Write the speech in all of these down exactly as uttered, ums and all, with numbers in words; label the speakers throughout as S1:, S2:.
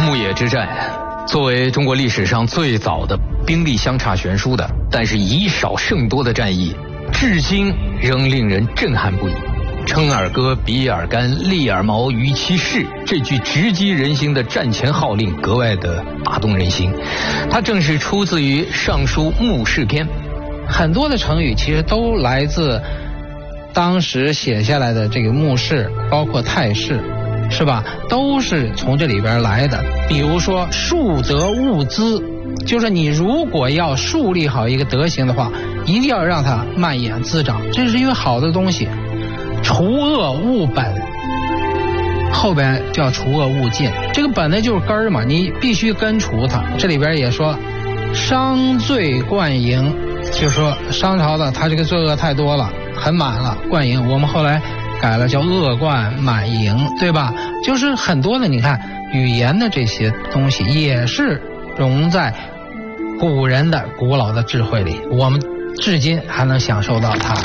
S1: 牧野之战，作为中国历史上最早的兵力相差悬殊的，但是以少胜多的战役，至今仍令人震撼不已。称尔戈，比尔干，利尔毛，于其事，这句直击人心的战前号令格外的打动人心。它正是出自于《尚书·牧氏篇》。
S2: 很多的成语其实都来自当时写下来的这个牧氏，包括太氏，是吧？都是从这里边来的。比如说树德物滋，就是你如果要树立好一个德行的话，一定要让它蔓延滋长，这是一个好的东西。除恶务本，后边叫除恶务尽，这个本呢就是根儿嘛，你必须根除它。这里边也说商罪贯盈，就是说商朝的他这个罪恶太多了，很满了，贯盈，我们后来改了叫恶贯满盈，对吧？就是很多的你看语言的这些东西也是融在古人的古老的智慧里，我们至今还能享受到它。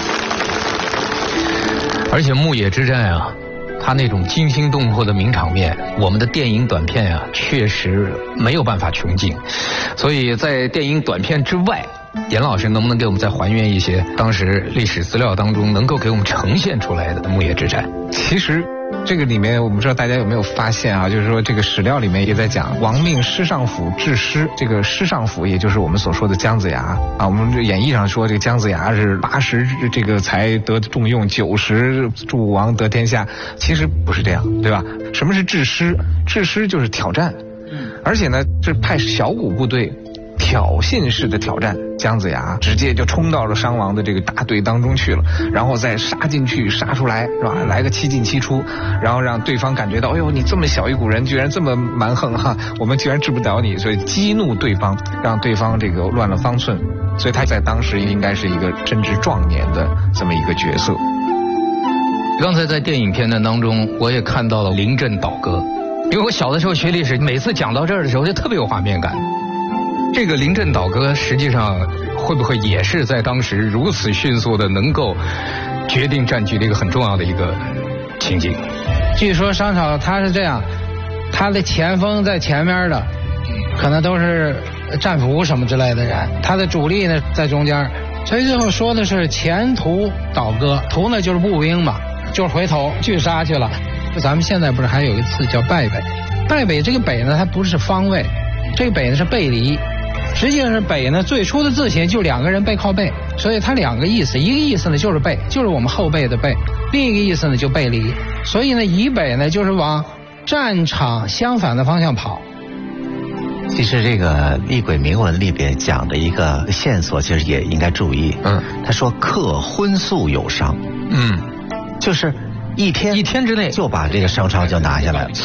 S1: 而且牧野之战啊，它那种惊心动魄的名场面，我们的电影短片啊，确实没有办法穷尽。所以在电影短片之外，严老师能不能给我们再还原一些当时历史资料当中能够给我们呈现出来的牧野之战？
S3: 其实这个里面我们不知道大家有没有发现啊，就是说这个史料里面也在讲王命师尚府治师，这个师尚府也就是我们所说的姜子牙啊。我们演义上说这个姜子牙是八十这个才得重用，九十助王得天下，其实不是这样，对吧？什么是治师？治师就是挑战，而且呢是派小股部队挑衅式的挑战，姜子牙直接就冲到了商王的这个大队当中去了，然后再杀进去杀出来，是吧？来个七进七出，然后让对方感觉到，哎呦，你这么小一股人居然这么蛮横哈，我们居然治不了你，所以激怒对方，让对方这个乱了方寸，所以他在当时应该是一个正值壮年的这么一个角色。
S1: 刚才在电影片段当中，我也看到了临阵倒戈，因为我小的时候学历史，每次讲到这儿的时候就特别有画面感。这个临阵倒戈实际上会不会也是在当时如此迅速的能够决定战局的一个很重要的一个情景？
S2: 据说商朝他是这样，他的前锋在前面的可能都是战俘什么之类的人，他的主力呢在中间，所以最后说的是前途倒戈，途呢就是步兵嘛，就是回头去杀去了。咱们现在不是还有一次叫败北，败北这个北呢它不是方位，这个北呢是背离，实际上是北呢最初的字形就两个人背靠背，所以它两个意思，一个意思呢就是背，就是我们后背的背，另一个意思呢就背离，所以呢以北呢就是往战场相反的方向跑。
S4: 其实这个厉鬼铭文里边讲的一个线索，其实也应该注意。嗯，他说克荤素有商，嗯，就是一天
S1: 一天之内
S4: 就把这个商朝就拿下来了。